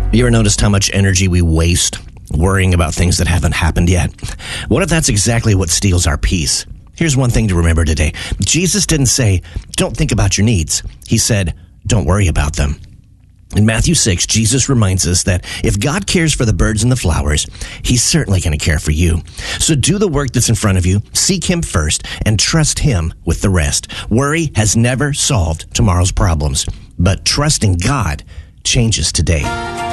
You ever noticed how much energy we waste worrying about things that haven't happened yet? What if that's exactly what steals our peace? Here's one thing to remember today. Jesus didn't say, don't think about your needs. He said, don't worry about them. In Matthew 6, Jesus reminds us that if God cares for the birds and the flowers, he's certainly going to care for you. So do the work that's in front of you, seek him first, and trust him with the rest. Worry has never solved tomorrow's problems, but trusting God changes today.